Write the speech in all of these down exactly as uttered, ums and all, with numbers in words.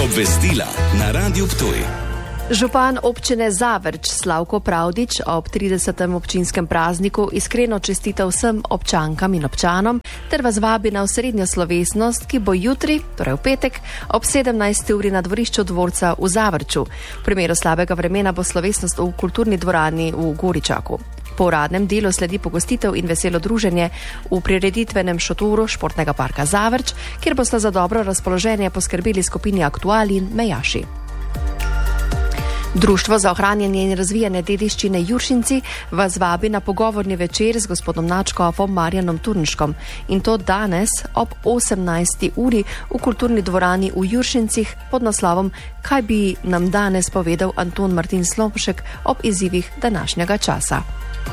Obvestila na Radiu Ptuj. Župan občine Zavrč Slavko Pravdič ob tridesetem občinskem prazniku iskreno čestita vsem občankam in občanom ter vas vabi na osrednjo slovesnost, ki bo jutri, torej v petek, ob sedemnajsti uri na dvorišču dvorca v Zavrču. V primeru slabega vremena bo slovesnost v kulturni dvorani v Goričaku. Po uradnem delu sledi pogostitev in veselo druženje v prireditvenem šotoru Športnega parka Zavrč, kjer boste za dobro razpoloženje poskrbeli skupini Aktuali in Mejaši. Društvo za ohranjanje in razvijanje dediščine Juršinci vas vabi na pogovorni večer z gospodom nadškofom Marjanom Turnškom in to danes ob osemnajsti uri v kulturni dvorani v Juršincih pod naslovom Kaj bi nam danes povedal Anton Martin Slomšek ob izzivih današnjega časa.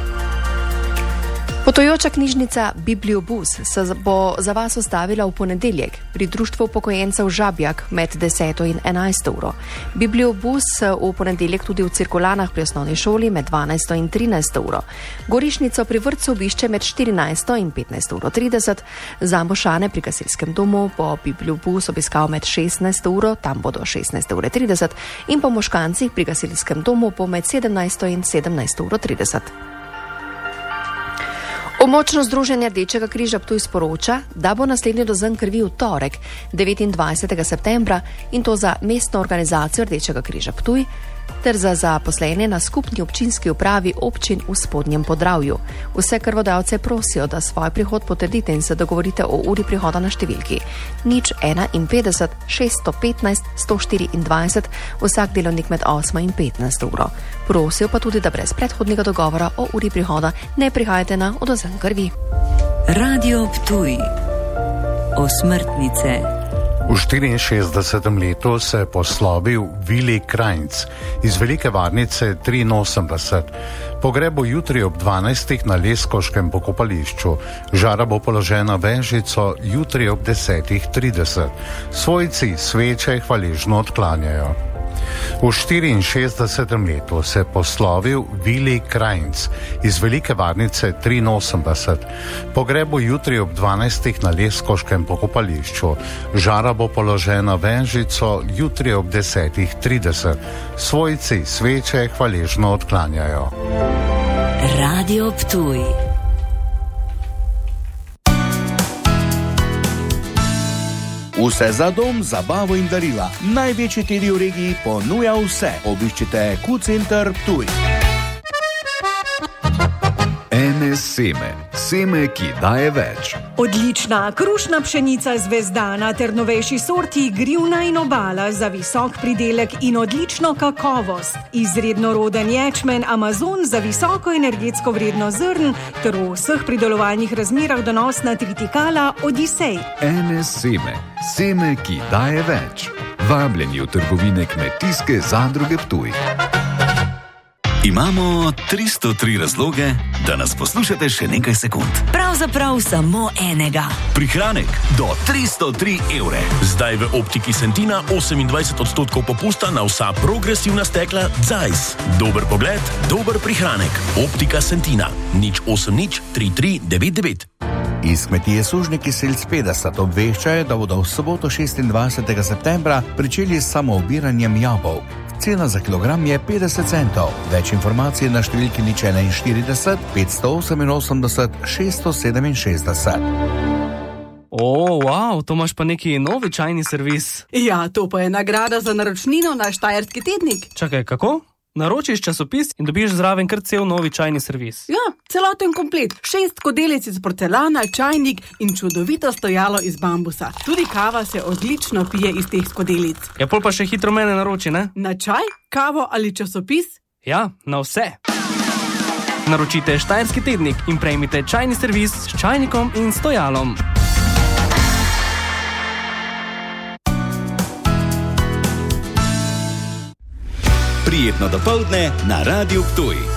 Potujoča knjižnica Bibliobus se bo za vas ustavila v ponedeljek pri Društvu upokojencev Žabjak med deseto in enajsto uro. Bibliobus v ponedeljek tudi v Cirkulanah pri osnovni šoli med dvanajsto in trinajsto uro. Gorišnico pri vrtcu obišče med štirinajsto in petnajsto uro trideset. Za Mošane pri gasilskem domu bo Bibliobus obiskal med šestnajsto uro, tam bodo šestnajste ure trideset, in po Moškancih pri gasilskem domu bo med sedemnajsto in sedemnajsto uro trideset. Območno združenje Rdečega križa Ptuj sporoča, da bo naslednji dozen krvi v torek, devetindvajsetega septembra, in to za mestno organizacijo Rdečega križa Ptuj ter za zaposlene na skupni občinski upravi občin v Spodnjem Podravju. Vse krvodajalce prosijo, da svoj prihod potrdite in se dogovorite o uri prihoda na številki nič enainpetdeset šeststo petnajst sto štiriindvajset vsak delovnik med osmo in petnajsto uro. Prosijo pa tudi, da brez predhodnega dogovora o uri prihoda ne prihajate na odozen krvi. Radio Ptuj. Osmrtnice. V štiriinšestdesetem letu se je poslovil Vili Krajnc iz Velike Varnice triinosemdeset. Pogreb bo jutri ob dvanajstih na Leskoškem pokopališču. Žara bo položena v Vežico jutri ob desetih trideset. Svojci sveče hvaležno odklanjajo. V štiriinšestdesetem letu se je poslovil Vili Krajnc iz Velike Varnice triinosemdeset. Pogreb bo jutri ob dvanajstih na Leskoškem pokopališču. Žara bo položena v Vežico jutri ob desetih trideset. Svojci sveče hvaležno odklanjajo. Radio Ptuj. Vse za dom, zabavo in darila. Največji tedi v regiji ponuja vse. Obiščite Q-Center Ptuj. Ene seme. Seme, ki daje več. Odlična krušna pšenica Zvezdana ter novejši sorti Grivna in Obala za visok pridelek in odlično kakovost. Izredno roden ječmen Amazon za visoko energetsko vredno zrn ter v vseh pridelovalnih razmerah donosna tritikala Odisej. Ene seme. Seme, ki daje več. Vabljeni v trgovine Kmetijske zadruge Ptuj. Imamo tristo tri razloge, da nas poslušate še nekaj sekund. Pravzaprav samo enega. Prihranek do tristo tri evre. Zdaj v Optiki Sentina osemindvajset odstotkov popusta na vsa progresivna stekla Zeiss. Dober pogled, dober prihranek. Optika Sentina. nič osem nič tri tri devet devet. Iz kmetije Sužniki Selc petdeset obveščajo, da bodo v soboto šestindvajsetega septembra pričeli s samoobiranjem jabolk. Cena za kilogram je petdeset centov. Več informacij na številki nič enainštirideset petsto oseminosemdeset šeststo sedeminšestdeset. O, wow, to imaš pa neki novi čajni servis. Ja, to pa je nagrada za naročnino na Štajerski tednik. Čakaj, kako? Naročiš časopis in dobiš zraven kar cel novi čajni servis. Ja, celoten komplet. Šest skodelic iz porcelana, čajnik in čudovito stojalo iz bambusa. Tudi kava se odlično pije iz teh skodelic. Ja, pol pa še hitro mene naroči, ne? Na čaj, kavo ali časopis? Ja, na vse. Naročite Štajerski tednik in prejmite čajni servis s čajnikom in stojalom. Prijetno dopoldne na Radiu Ptuj.